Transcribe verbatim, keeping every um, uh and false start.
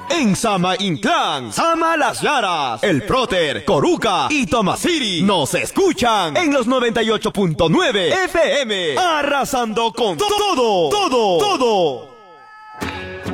En Sama Inclán, Sama Las Laras, El Próter, Coruca y Tomasiri nos escuchan en los noventa y ocho punto nueve F M, arrasando con todo, todo, todo.